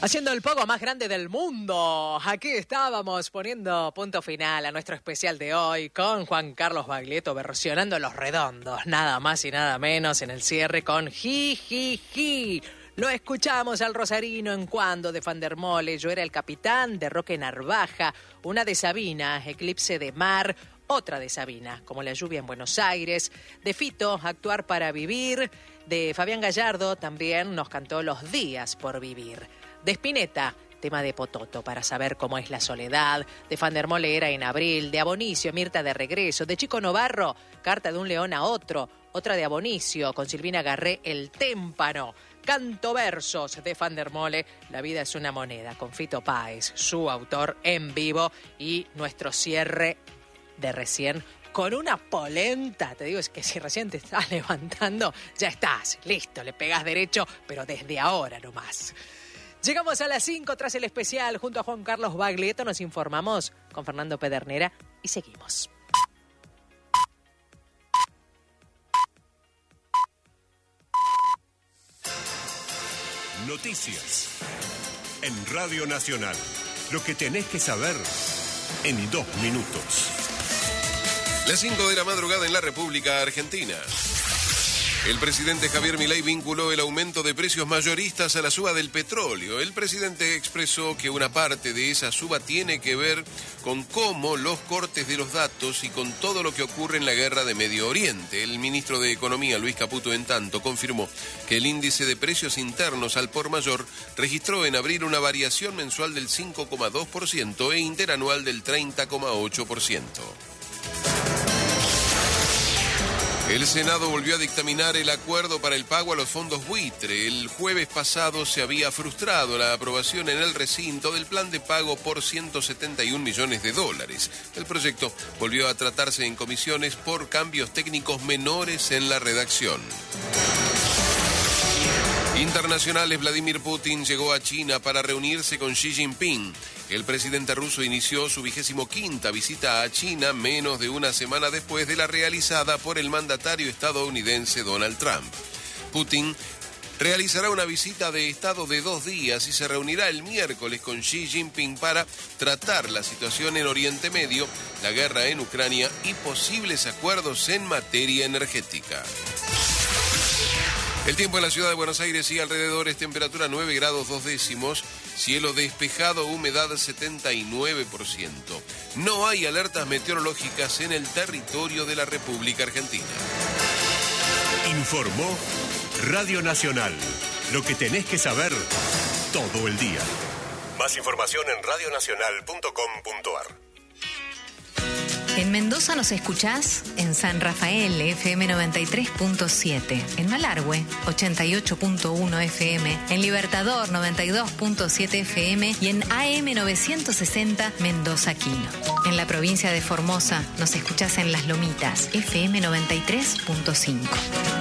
Haciendo el pogo más grande del mundo. Aquí estábamos poniendo punto final a nuestro especial de hoy con Juan Carlos Baglietto versionando Los Redondos, nada más y nada menos, en el cierre con Ji, Ji, Ji. Lo escuchamos al rosarino en Cuando de Fandermole, Yo era el capitán, de Roque Narvaja, una de Sabina, Eclipse de mar, otra de Sabina, Como la lluvia en Buenos Aires, de Fito, Actuar para vivir, de Fabián Gallardo también nos cantó Los días por vivir. De Spinetta, tema de Pototo, Para saber cómo es la soledad, de Fandermole Era en abril, de Abonicio, Mirta de regreso, de Chico Novarro, Carta de un león a otro, otra de Abonicio, con Silvina Garré, El témpano, Canto versos de Fandermole, La vida es una moneda, con Fito Páez, su autor en vivo, y nuestro cierre de recién con una polenta. Te digo, es que si recién te estás levantando, ya estás, listo, le pegás derecho, pero desde ahora nomás. Llegamos a las 5 tras el especial. Junto a Juan Carlos Baglietto nos informamos con Fernando Pedernera y seguimos. Noticias en Radio Nacional. Lo que tenés que saber en 2 minutos. Las 5 de la madrugada en la República Argentina. El presidente Javier Milei vinculó el aumento de precios mayoristas a la suba del petróleo. El presidente expresó que una parte de esa suba tiene que ver con cómo los cortes de los datos y con todo lo que ocurre en la guerra de Medio Oriente. El ministro de Economía, Luis Caputo, en tanto, confirmó que el índice de precios internos al por mayor registró en abril una variación mensual del 5,2% e interanual del 30,8%. El Senado volvió a dictaminar el acuerdo para el pago a los fondos buitre. El jueves pasado se había frustrado la aprobación en el recinto del plan de pago por $171 millones. El proyecto volvió a tratarse en comisiones por cambios técnicos menores en la redacción. Internacionales, Vladimir Putin llegó a China para reunirse con Xi Jinping. El presidente ruso inició su 25ª visita a China menos de una semana después de la realizada por el mandatario estadounidense Donald Trump. Putin realizará una visita de Estado de 2 días y se reunirá el miércoles con Xi Jinping para tratar la situación en Oriente Medio, la guerra en Ucrania y posibles acuerdos en materia energética. El tiempo en la ciudad de Buenos Aires y alrededores, temperatura 9 grados 2 décimos, cielo despejado, humedad 79%. No hay alertas meteorológicas en el territorio de la República Argentina. Informó Radio Nacional. Lo que tenés que saber todo el día. Más información en radionacional.com.ar. En Mendoza nos escuchás en San Rafael, FM 93.7, en Malargüe, 88.1 FM, en Libertador, 92.7 FM y en AM 960 Mendoza Quino. En la provincia de Formosa nos escuchás en Las Lomitas, FM 93.5.